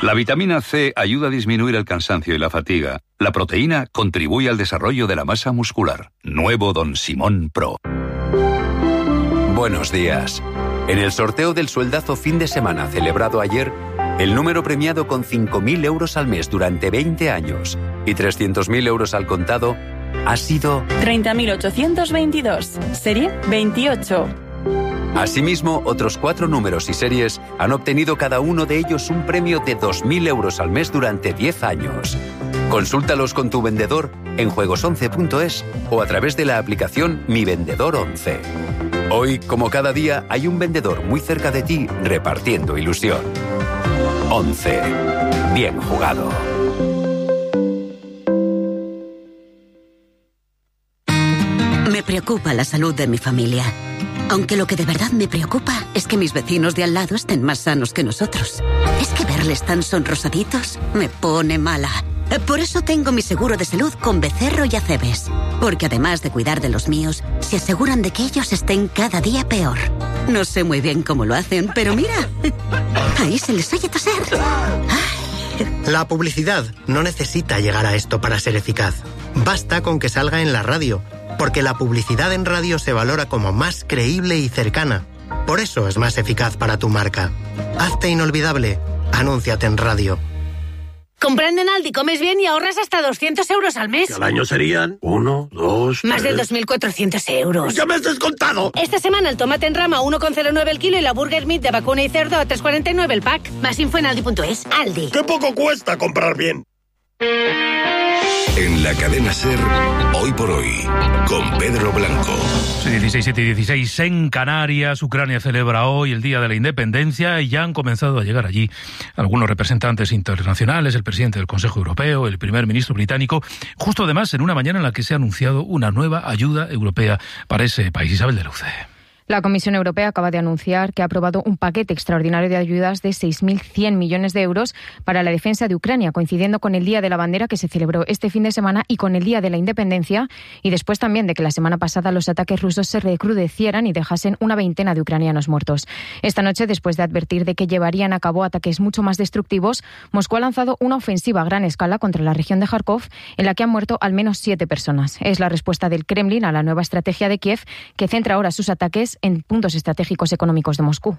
La vitamina C ayuda a disminuir el cansancio y la fatiga. La proteína contribuye al desarrollo de la masa muscular. Nuevo Don Simón Pro. Buenos días. En el sorteo del sueldazo fin de semana celebrado ayer, el número premiado con 5.000 euros al mes durante 20 años y 300.000 euros al contado ha sido 30.822, serie 28. Asimismo, otros 4 números y series han obtenido cada uno de ellos un premio de 2.000 euros al mes durante 10 años. Consúltalos con tu vendedor en juegos11.es o a través de la aplicación Mi Vendedor 11. Hoy, como cada día, hay un vendedor muy cerca de ti repartiendo ilusión. 11. Bien jugado. Me preocupa la salud de mi familia. Aunque lo que de verdad me preocupa es que mis vecinos de al lado estén más sanos que nosotros. Es que verles tan sonrosaditos me pone mala. Por eso tengo mi seguro de salud con Becerro y Acebes. Porque además de cuidar de los míos, se aseguran de que ellos estén cada día peor. No sé muy bien cómo lo hacen, pero mira, ahí se les oye toser. La publicidad no necesita llegar a esto para ser eficaz. Basta con que salga en la radio, porque la publicidad en radio se valora como más creíble y cercana. Por eso es más eficaz para tu marca. Hazte inolvidable. Anúnciate en radio. Comprando en Aldi comes bien y ahorras hasta 200 euros al mes. Y al año serían 1, 2, Más de 2.400 euros. ¡Ya me has descontado! Esta semana el tomate en rama a 1,09 el kilo y la burger meat de vacuna y cerdo a 3,49 el pack. Más info en aldi.es. Aldi. ¡Qué poco cuesta comprar bien! En la cadena SER, Hoy por Hoy, con Pedro Blanco. 16 en Canarias. Ucrania celebra hoy el Día de la Independencia y ya han comenzado a llegar allí algunos representantes internacionales, el presidente del Consejo Europeo, el primer ministro británico, justo además en una mañana en la que se ha anunciado una nueva ayuda europea para ese país. Isabel de Luce. La Comisión Europea acaba de anunciar que ha aprobado un paquete extraordinario de ayudas de 6.100 millones de euros para la defensa de Ucrania, coincidiendo con el Día de la Bandera que se celebró este fin de semana y con el Día de la Independencia, y después también de que la semana pasada los ataques rusos se recrudecieran y dejasen una veintena de ucranianos muertos. Esta noche, después de advertir de que llevarían a cabo ataques mucho más destructivos, Moscú ha lanzado una ofensiva a gran escala contra la región de Kharkov, en la que han muerto al menos 7 personas. Es la respuesta del Kremlin a la nueva estrategia de Kiev, que centra ahora sus ataques en puntos estratégicos económicos de Moscú.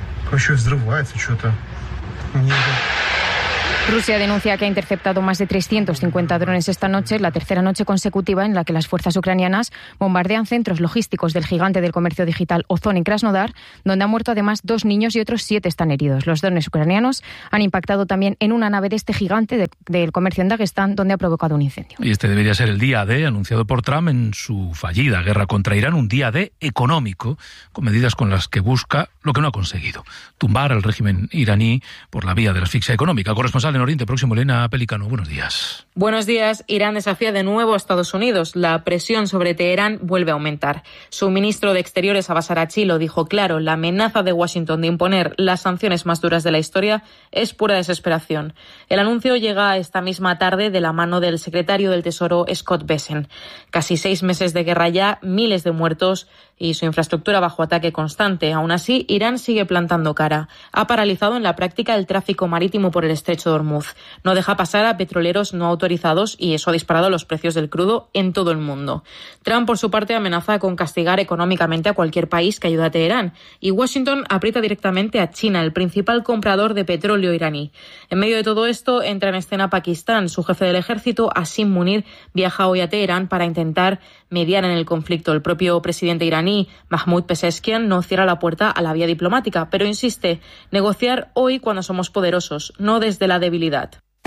Rusia denuncia que ha interceptado más de 350 drones esta noche, la tercera noche consecutiva en la que las fuerzas ucranianas bombardean centros logísticos del gigante del comercio digital Ozon en Krasnodar, donde han muerto además 2 niños y otros 7 están heridos. Los drones ucranianos han impactado también en una nave de este gigante del comercio en Dagestán, donde ha provocado un incendio. Y este debería ser el día D anunciado por Trump en su fallida guerra contra Irán, un día D económico, con medidas con las que busca lo que no ha conseguido: tumbar al régimen iraní por la vía de la asfixia económica. Corresponsal en Oriente Próximo, Elena Pelicano, buenos días. Buenos días. Irán desafía de nuevo a Estados Unidos. La presión sobre Teherán vuelve a aumentar. Su ministro de Exteriores, Abbas Araghchi, lo dijo claro: la amenaza de Washington de imponer las sanciones más duras de la historia es pura desesperación. El anuncio llega esta misma tarde de la mano del secretario del Tesoro, Scott Bessent. Casi 6 meses de guerra ya, miles de muertos y su infraestructura bajo ataque constante. Aún así, Irán sigue plantando cara. Ha paralizado en la práctica el tráfico marítimo por el estrecho de Hormuz. No deja pasar a petroleros no autorizados y eso ha disparado los precios del crudo en todo el mundo. Trump, por su parte, amenaza con castigar económicamente a cualquier país que ayude a Teherán. Y Washington aprieta directamente a China, el principal comprador de petróleo iraní. En medio de todo esto, entra en escena Pakistán. Su jefe del ejército, Asim Munir, viaja hoy a Teherán para intentar mediar en el conflicto. El propio presidente iraní, Mahmoud Pezeshkian, no cierra la puerta a la vía diplomática, pero insiste: negociar hoy cuando somos poderosos, no desde la debilidad.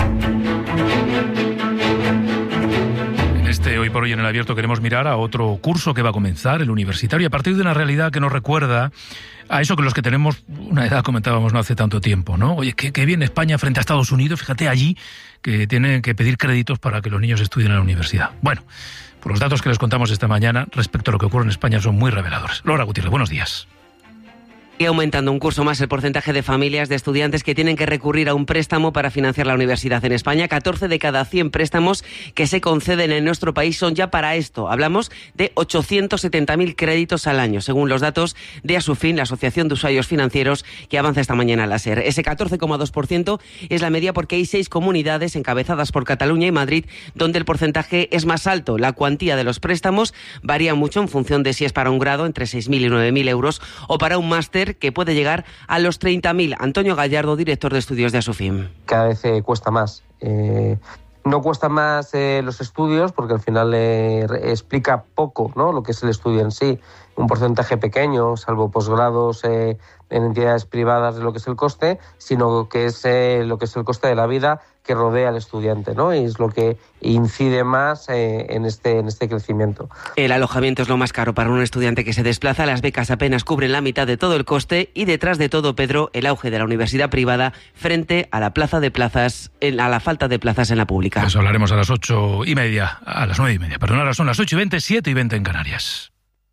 En este Hoy por Hoy en el Abierto queremos mirar a otro curso que va a comenzar, el universitario, a partir de una realidad que nos recuerda a eso que los que tenemos una edad comentábamos no hace tanto tiempo, ¿no? Oye, qué bien España frente a Estados Unidos, fíjate allí que tienen que pedir créditos para que los niños estudien en la universidad. Bueno, pues los datos que les contamos esta mañana respecto a lo que ocurre en España son muy reveladores. Laura Gutiérrez, buenos días. Y aumentando un curso más el porcentaje de familias de estudiantes que tienen que recurrir a un préstamo para financiar la universidad en España. 14 de cada 100 préstamos que se conceden en nuestro país son ya para esto. Hablamos de 870.000 créditos al año, según los datos de Asufin, la Asociación de Usuarios Financieros, que avanza esta mañana a la SER. Ese 14,2% es la media porque hay 6 comunidades encabezadas por Cataluña y Madrid donde el porcentaje es más alto. La cuantía de los préstamos varía mucho en función de si es para un grado, entre 6.000 y 9.000 euros, o para un máster que puede llegar a los 30.000. Antonio Gallardo, director de estudios de Asufin. Cada vez cuesta más. No cuesta más los estudios porque al final explica poco, ¿no?, lo que es el estudio en sí. Un porcentaje pequeño, salvo posgrados en entidades privadas de lo que es el coste, sino que es lo que es el coste de la vida que rodea al estudiante, ¿no? Y es lo que incide más en este crecimiento. El alojamiento es lo más caro para un estudiante que se desplaza. Las becas apenas cubren la mitad de todo el coste y detrás de todo, Pedro, el auge de la universidad privada frente a la falta de plazas en la pública. Eso hablaremos a las 8:30, a las 9:30, perdón, ahora son las 8:20, 7:20 en Canarias.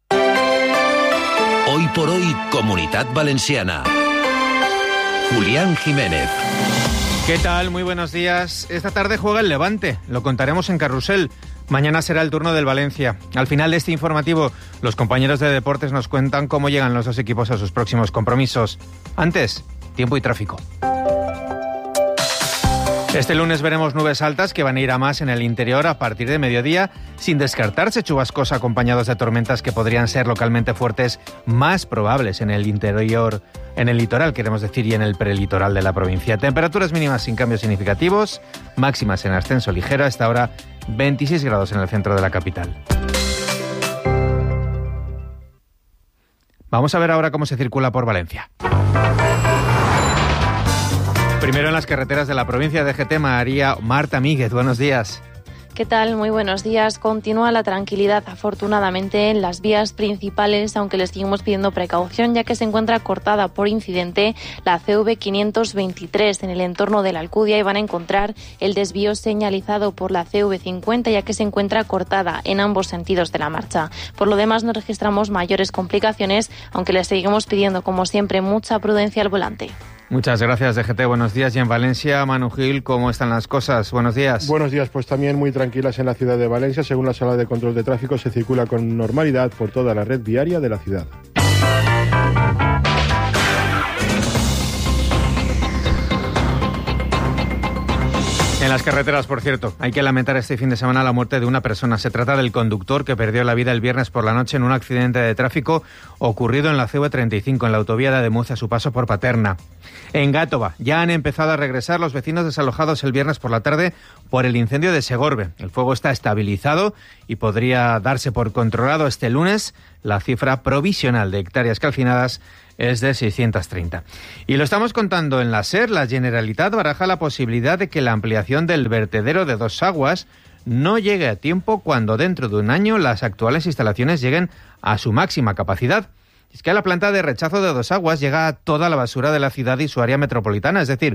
Hoy por hoy, Comunitat Valenciana. Julián Jiménez. ¿Qué tal? Muy buenos días. Esta tarde juega el Levante, lo contaremos en Carrusel. Mañana será el turno del Valencia. Al final de este informativo, los compañeros de deportes nos cuentan cómo llegan los dos equipos a sus próximos compromisos. Antes, tiempo y tráfico. Este lunes veremos nubes altas que van a ir a más en el interior a partir de mediodía, sin descartarse chubascos acompañados de tormentas que podrían ser localmente fuertes, más probables en el interior, en el litoral, queremos decir, y en el prelitoral de la provincia. Temperaturas mínimas sin cambios significativos, máximas en ascenso ligero, hasta ahora 26 grados en el centro de la capital. Vamos a ver ahora cómo se circula por Valencia. Primero en las carreteras de la provincia de DGT, Marta Míguez, buenos días. ¿Qué tal? Muy buenos días. Continúa la tranquilidad, afortunadamente, en las vías principales, aunque les seguimos pidiendo precaución, ya que se encuentra cortada por incidente la CV 523 en el entorno de la Alcudia y van a encontrar el desvío señalizado por la CV 50, ya que se encuentra cortada en ambos sentidos de la marcha. Por lo demás, no registramos mayores complicaciones, aunque les seguimos pidiendo, como siempre, mucha prudencia al volante. Muchas gracias, DGT. Buenos días. Y en Valencia, Manu Gil, ¿cómo están las cosas? Buenos días. Buenos días. Pues también muy tranquilas en la ciudad de Valencia. Según la Sala de Control de Tráfico, se circula con normalidad por toda la red viaria de la ciudad. En las carreteras, por cierto, hay que lamentar este fin de semana la muerte de una persona. Se trata del conductor que perdió la vida el viernes por la noche en un accidente de tráfico ocurrido en la CV35, en la autovía de Ademuz a su paso por Paterna. En Gátova ya han empezado a regresar los vecinos desalojados el viernes por la tarde por el incendio de Segorbe. El fuego está estabilizado y podría darse por controlado este lunes. La cifra provisional de hectáreas calcinadas es de 630. Y lo estamos contando en la SER. La Generalitat baraja la posibilidad de que la ampliación del vertedero de Dos Aguas no llegue a tiempo cuando dentro de un año las actuales instalaciones lleguen a su máxima capacidad. Es que a la planta de rechazo de Dos Aguas llega toda la basura de la ciudad y su área metropolitana, es decir,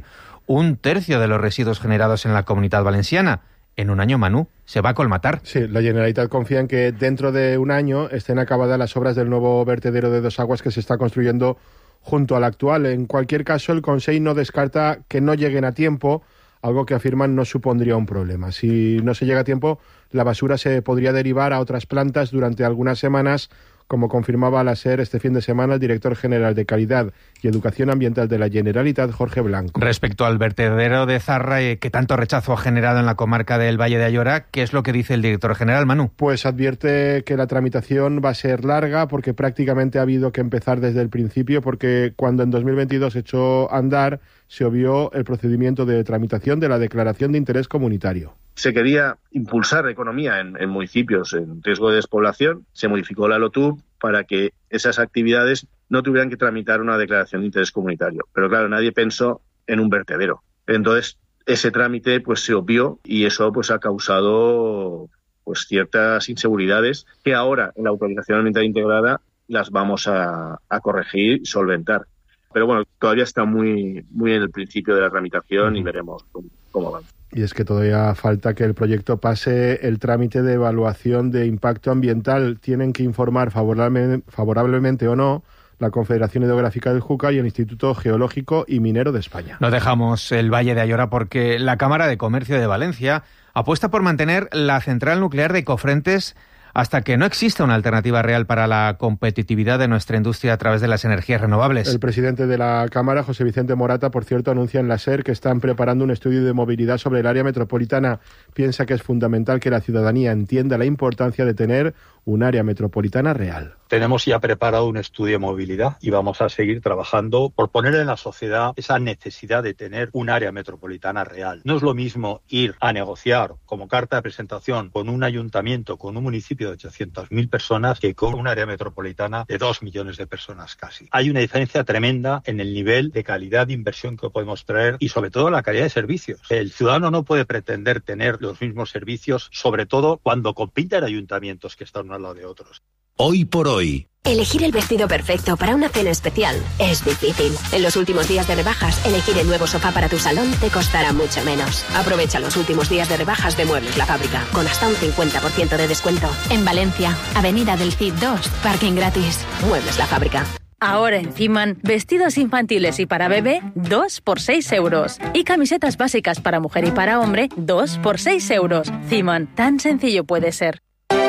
1/3 de los residuos generados en la Comunitat Valenciana. En un año, Manu, se va a colmatar. Sí, la Generalitat confía en que dentro de un año estén acabadas las obras del nuevo vertedero de Dos Aguas que se está construyendo junto al actual. En cualquier caso, el Consell no descarta que no lleguen a tiempo, algo que afirman no supondría un problema. Si no se llega a tiempo, la basura se podría derivar a otras plantas durante algunas semanas, como confirmaba a la SER este fin de semana el director general de Calidad y Educación Ambiental de la Generalitat, Jorge Blanco. Respecto al vertedero de Zarra, que tanto rechazo ha generado en la comarca del Valle de Ayora, ¿qué es lo que dice el director general, Manu? Pues advierte que la tramitación va a ser larga porque prácticamente ha habido que empezar desde el principio, porque cuando en 2022 echó a andar, se obvió el procedimiento de tramitación de la declaración de interés comunitario. Se quería impulsar la economía en municipios en riesgo de despoblación. Se modificó la LOTUB para que esas actividades no tuvieran que tramitar una declaración de interés comunitario. Pero claro, nadie pensó en un vertedero. Entonces, ese trámite pues se obvió y eso pues ha causado pues ciertas inseguridades que ahora en la autorización ambiental integrada las vamos a corregir y solventar. Pero bueno, todavía está muy en el principio de la tramitación y veremos cómo avanza. Y es que todavía falta que el proyecto pase el trámite de evaluación de impacto ambiental. Tienen que informar favorablemente o no la Confederación Hidrográfica del Júcar y el Instituto Geológico y Minero de España. No dejamos el Valle de Ayora porque la Cámara de Comercio de Valencia apuesta por mantener la central nuclear de Cofrentes hasta que no exista una alternativa real para la competitividad de nuestra industria a través de las energías renovables. El presidente de la Cámara, José Vicente Morata, por cierto, anuncia en la SER que están preparando un estudio de movilidad sobre el área metropolitana. Piensa que es fundamental que la ciudadanía entienda la importancia de tener un área metropolitana real. Tenemos ya preparado un estudio de movilidad y vamos a seguir trabajando por poner en la sociedad esa necesidad de tener un área metropolitana real. No es lo mismo ir a negociar como carta de presentación con un ayuntamiento, con un municipio de 800.000 personas, que con un área metropolitana de 2 millones de personas casi. Hay una diferencia tremenda en el nivel de calidad de inversión que podemos traer y sobre todo la calidad de servicios. El ciudadano no puede pretender tener los mismos servicios, sobre todo cuando compiten ayuntamientos que están uno al lado de otros. Hoy por hoy. Elegir el vestido perfecto para una cena especial es difícil. En los últimos días de rebajas, elegir el nuevo sofá para tu salón te costará mucho menos. Aprovecha los últimos días de rebajas de Muebles La Fábrica, con hasta un 50% de descuento. En Valencia, Avenida del Cid 2, parking gratis. Muebles La Fábrica. Ahora en Ciman, vestidos infantiles y para bebé, 2 por 6 euros. Y camisetas básicas para mujer y para hombre, 2 por 6 euros. Ciman, tan sencillo puede ser.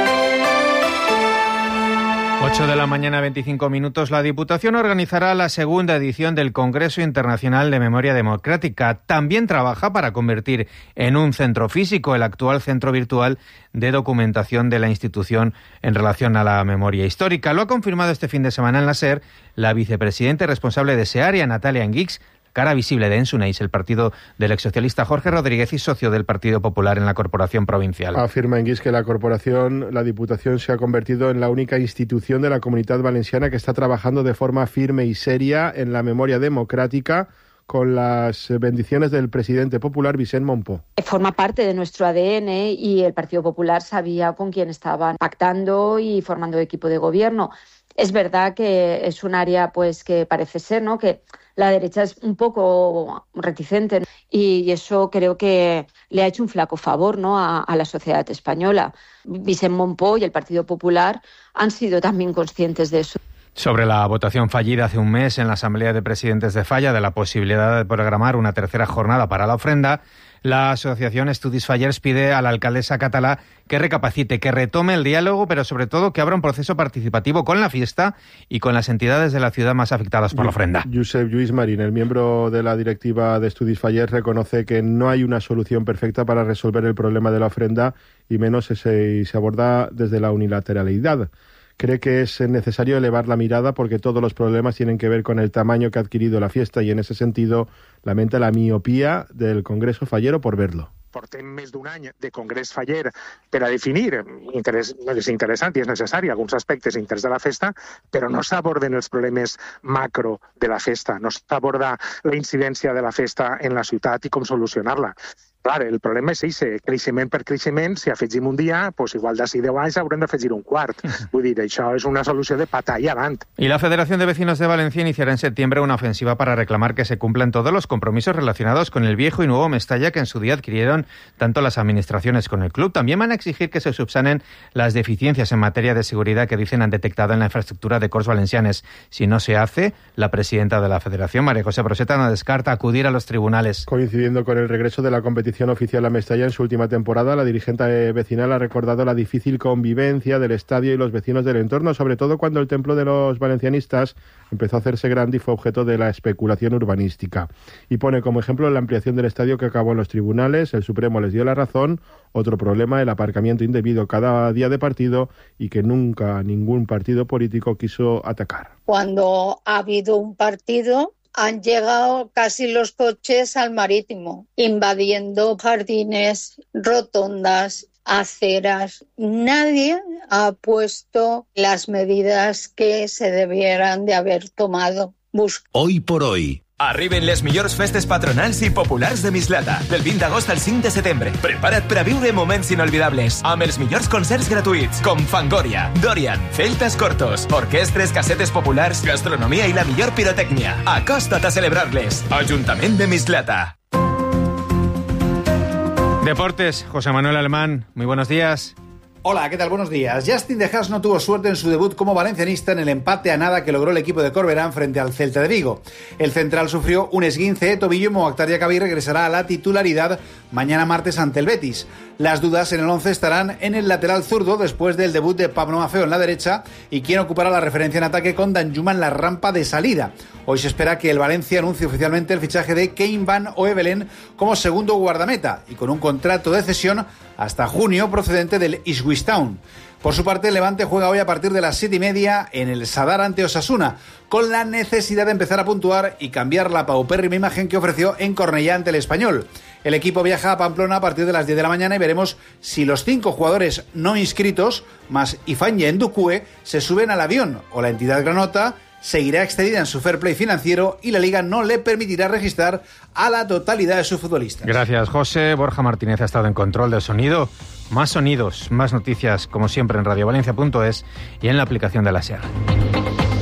8 de la mañana, 25 minutos. La Diputación organizará la segunda edición del Congreso Internacional de Memoria Democrática. También trabaja para convertir en un centro físico el actual centro virtual de documentación de la institución en relación a la memoria histórica. Lo ha confirmado este fin de semana en la SER la vicepresidenta responsable de ese área, Natalia Enguix, cara visible de Ensuneis, el partido del exsocialista Jorge Rodríguez y socio del Partido Popular en la Corporación Provincial. Afirma Enguix que la Diputación se ha convertido en la única institución de la Comunidad Valenciana que está trabajando de forma firme y seria en la memoria democrática, con las bendiciones del presidente popular Vicent Montpó. Forma parte de nuestro ADN y el Partido Popular sabía con quién estaban pactando y formando equipo de gobierno. Es verdad que es un área pues que parece ser, ¿no?, que la derecha es un poco reticente y eso creo que le ha hecho un flaco favor, ¿no?, a la sociedad española. Vicent Montpó y el Partido Popular han sido también conscientes de eso. Sobre la votación fallida hace un mes en la Asamblea de Presidentes de Falla de la posibilidad de programar una tercera jornada para la ofrenda, la asociación Estudis Fallers pide a la alcaldesa catalá que recapacite, que retome el diálogo, pero sobre todo que abra un proceso participativo con la fiesta y con las entidades de la ciudad más afectadas por la ofrenda. Josep Lluís Marín, el miembro de la directiva de Estudis Fallers, reconoce que no hay una solución perfecta para resolver el problema de la ofrenda y menos si se aborda desde la unilateralidad. Cree que es necesario elevar la mirada porque todos los problemas tienen que ver con el tamaño que ha adquirido la fiesta i en ese sentido lamenta la miopía del Congreso Fallero por verlo. Portem més d'un any de Congrés Faller per a definir, és interessant i és necessari, alguns aspectes d'interès de la festa, però no s'aborden els problemes macro de la festa, no s'aborda la incidència de la festa en la ciutat i com solucionar-la. Clar, el problema és ese, creixement per creixement, si afegim un dia, pues igual d'ací 10 anys haurem d'afegir un quart. Vull dir, això és una solució de patar i avant. Y la Federación de Vecinos de Valencia iniciará en septiembre una ofensiva para reclamar que se cumplan todos los compromisos relacionados con el viejo y nuevo Mestalla que en su día adquirieron tanto las administraciones con el club. También van a exigir que se subsanen las deficiencias en materia de seguridad que dicen han detectado en la infraestructura de Corts Valencianes. Si no se hace, la presidenta de la Federación, María José Broseta, no descarta acudir a los tribunales. Coincidiendo con el regreso de la competición oficial a Mestalla en su última temporada, la dirigente vecinal ha recordado la difícil convivencia del estadio y los vecinos del entorno, sobre todo cuando el templo de los valencianistas empezó a hacerse grande y fue objeto de la especulación urbanística. Y pone como ejemplo la ampliación del estadio que acabó en los tribunales, el Supremo les dio la razón, otro problema, el aparcamiento indebido cada día de partido y que nunca ningún partido político quiso atacar. Cuando ha habido un partido, han llegado casi los coches al Marítimo, invadiendo jardines, rotondas, aceras. Nadie ha puesto las medidas que se debieran de haber tomado. Hoy por hoy. Arriben les millors festes patronals i populars de Mislata. Del 20 d'agost al 5 de setembre. Prepara't per a viure moments inolvidables amb els millors concerts gratuïts com Fangoria, Dorian, Celtas Cortos, orquestres, casetes populars, gastronomia i la millor pirotècnia. Acosta't a celebrar-les. Ajuntament de Mislata. Deportes, José Manuel Alemán, muy buenos días. Hola, ¿qué tal? Buenos días. Justin de Haas no tuvo suerte en su debut como valencianista en el empate a nada que logró el equipo de Corberán frente al Celta de Vigo. El central sufrió un esguince de tobillo y Mokhtar Diakhaby regresará a la titularidad mañana martes ante el Betis. Las dudas en el 11 estarán en el lateral zurdo después del debut de Pablo Maffeo en la derecha y quien ocupará la referencia en ataque con Danjuma en la rampa de salida. Hoy se espera que el Valencia anuncie oficialmente el fichaje de Kein Van Oevelen como segundo guardameta y con un contrato de cesión hasta junio procedente del Ipswich Town. Por su parte, el Levante juega hoy a partir de las 7:30 en el Sadar ante Osasuna, con la necesidad de empezar a puntuar y cambiar la paupérrima imagen que ofreció en Cornellá ante el Español. El equipo viaja a Pamplona a partir de las 10 de la mañana y veremos si los 5 jugadores no inscritos, más Ifeanyi Ndukwe, se suben al avión o la entidad granota seguirá excedida en su fair play financiero y la Liga no le permitirá registrar a la totalidad de sus futbolistas. Gracias, José. Borja Martínez ha estado en control del sonido. Más sonidos, más noticias, como siempre, en radiovalencia.es y en la aplicación de la SER.